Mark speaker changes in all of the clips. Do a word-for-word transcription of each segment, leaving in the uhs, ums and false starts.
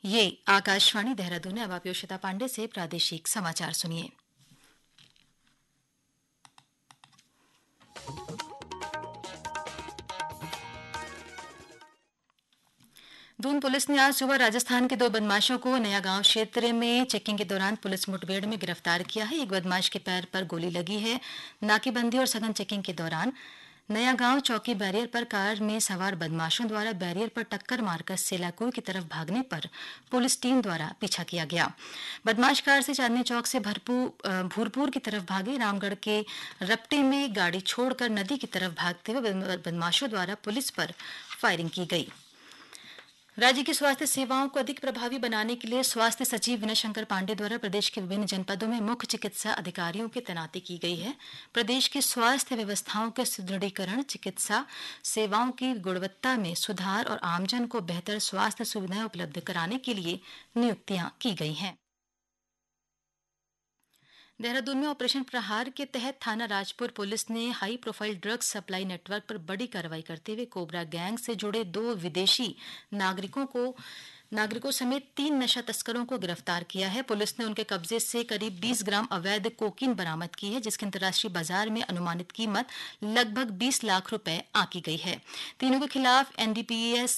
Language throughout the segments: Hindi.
Speaker 1: ये आकाशवाणी देहरादून है। अब आप योशिता पांडे से प्रादेशिक समाचार सुनिए। दून पुलिस ने आज सुबह राजस्थान के दो बदमाशों को नया गांव क्षेत्र में चेकिंग के दौरान पुलिस मुठभेड़ में गिरफ्तार किया है। एक बदमाश के पैर पर गोली लगी है। नाकेबंदी और सघन चेकिंग के दौरान नया गांव चौकी बैरियर पर कार में सवार बदमाशों द्वारा बैरियर पर टक्कर मारकर सेलाकुई की तरफ भागने पर पुलिस टीम द्वारा पीछा किया गया। बदमाश कार से चांदनी चौक से भरपूर भूरपुर की तरफ भागे। रामगढ़ के रपटे में गाड़ी छोड़कर नदी की तरफ भागते हुए बदमाशों द्वारा पुलिस पर फायरिंग की गई। राज्य की स्वास्थ्य सेवाओं को अधिक प्रभावी बनाने के लिए स्वास्थ्य सचिव विनय शंकर पांडे द्वारा प्रदेश के विभिन्न जनपदों में मुख्य चिकित्सा अधिकारियों की तैनाती की गई है। प्रदेश की स्वास्थ्य व्यवस्थाओं के सुदृढ़ीकरण, चिकित्सा सेवाओं की गुणवत्ता में सुधार और आमजन को बेहतर स्वास्थ्य सुविधाएं उपलब्ध कराने के लिए नियुक्तियां की गई हैं। देहरादून में ऑपरेशन प्रहार के तहत थाना राजपुर पुलिस ने high profile drugs supply network पर बड़ी कार्रवाई करते हुए कोबरा गैंग से जुड़े दो विदेशी नागरिकों को नागरिकों समेत तीन नशा तस्करों को गिरफ्तार किया है। पुलिस ने उनके कब्जे से करीब बीस ग्राम अवैध कोकीन बरामद की है, जिसकी अंतर्राष्ट्रीय बाजार में अनुमानित कीमत लगभग बीस लाख रुपए आंकी गई है। तीनों के खिलाफ एनडीपीएस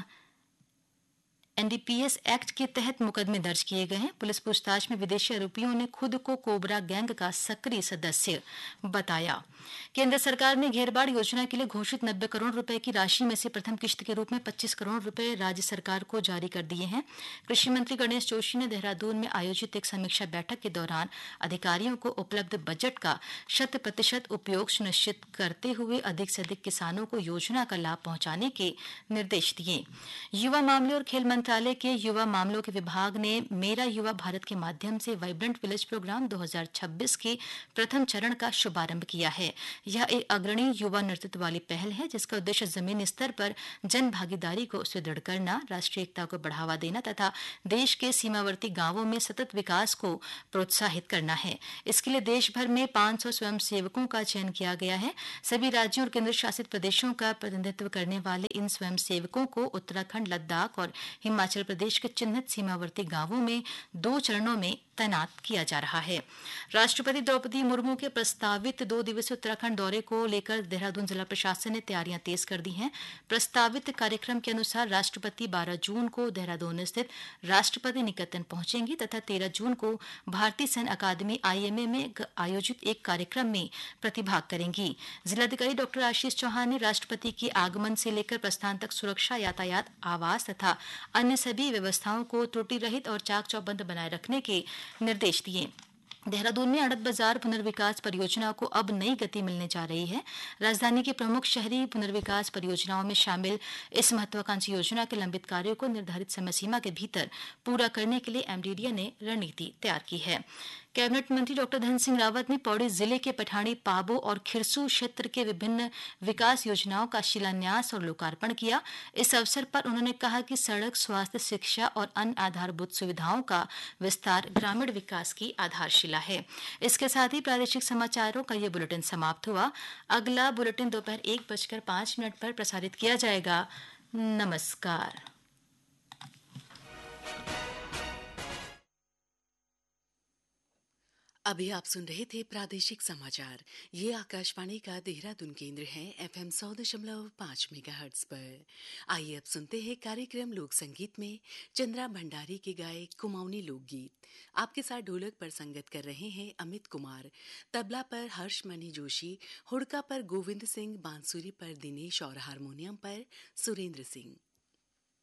Speaker 1: एनडीपीएस एक्ट के तहत मुकदमे दर्ज किए गए हैं। पुलिस पूछताछ में विदेशी आरोपियों ने खुद को कोबरा गैंग का सक्रिय सदस्य बताया। केंद्र सरकार ने घेरबाड़ योजना के लिए घोषित नब्बे करोड़ रुपए की राशि में से प्रथम किश्त के रूप में पच्चीस करोड़ रुपए राज्य सरकार को जारी कर दिए हैं। कृषि मंत्री गणेश जोशी ने देहरादून में आयोजित एक समीक्षा बैठक के दौरान अधिकारियों को उपलब्ध बजट का शत प्रतिशत उपयोग सुनिश्चित करते हुए अधिक से अधिक किसानों को योजना का लाभ पहुंचाने के निर्देश दिए। युवा मामले और खेल मंत्रालय के युवा मामलों के विभाग ने मेरा युवा भारत के माध्यम से वाइब्रेंट विलेज प्रोग्राम दो हज़ार छब्बीस के प्रथम चरण का शुभारंभ किया है। यह एक अग्रणी युवा नेतृत्व वाली पहल है, जिसका उद्देश्य जमीनी स्तर पर जन भागीदारी को सुदृढ़ करना, राष्ट्रीय एकता को बढ़ावा देना तथा देश के सीमावर्ती गांवों में सतत विकास को प्रोत्साहित करना है। इसके लिए देश भर में पाँच सौ स्वयं सेवकों का चयन किया गया है। सभी राज्यों और केंद्र शासित प्रदेशों का प्रतिनिधित्व करने वाले इन स्वयं सेवकों को उत्तराखंड, लद्दाख और हिमाचल प्रदेश के चिन्हित सीमावर्ती गांवों में दो चरणों में तैनात किया जा रहा है। राष्ट्रपति द्रौपदी मुर्मू के प्रस्तावित दो दिवसीय उत्तराखंड दौरे को लेकर देहरादून जिला प्रशासन ने तैयारियां तेज कर दी हैं। प्रस्तावित कार्यक्रम के अनुसार राष्ट्रपति बारह जून को देहरादून स्थित राष्ट्रपति निकेतन पहुंचेंगी तथा तेरह जून को भारतीय सैन्य अकादमी आईएमए में आयोजित एक कार्यक्रम में प्रतिभाग करेंगी। जिलाधिकारी डॉक्टर आशीष चौहान ने राष्ट्रपति के आगमन से लेकर प्रस्थान तक सुरक्षा, यातायात, आवास तथा अन्य सभी व्यवस्थाओं को त्रुटि रहित और चाक चौबंद बनाए रखने के निर्देश दिए। देहरादून में अड़त बाजार पुनर्विकास परियोजना को अब नई गति मिलने जा रही है। राजधानी की प्रमुख शहरी पुनर्विकास परियोजनाओं में शामिल इस महत्वाकांक्षी योजना के लंबित कार्यों को निर्धारित समय सीमा के भीतर पूरा करने के लिए एमडीडीए ने रणनीति तैयार की है। कैबिनेट मंत्री डॉक्टर धन सिंह रावत ने पौड़ी जिले के पठानी, पाबो और खिरसू क्षेत्र के विभिन्न विकास योजनाओं का शिलान्यास और लोकार्पण किया। इस अवसर पर उन्होंने कहा कि सड़क, स्वास्थ्य, शिक्षा और अन्य आधारभूत सुविधाओं का विस्तार ग्रामीण विकास की आधारशिला है। इसके साथ ही प्रादेशिक समाचारों का ये बुलेटिन समाप्त हुआ। अगला बुलेटिन दोपहर एक बजकर पांच मिनट पर प्रसारित किया जाएगा। नमस्कार।
Speaker 2: अभी आप सुन रहे थे प्रादेशिक समाचार। ये आकाशवाणी का देहरादून केंद्र है, एफएम सौ दशमलव पाँच मेगाहर्ट्ज पर। आइए अब सुनते हैं कार्यक्रम लोक संगीत में चंद्रा भंडारी के गाए कुमाऊनी लोकगीत। आपके साथ ढोलक पर संगत कर रहे हैं अमित कुमार, तबला पर हर्षमणि जोशी, हुड़का पर गोविंद सिंह, बांसुरी पर दिनेश और हारमोनियम पर सुरेंद्र सिंह।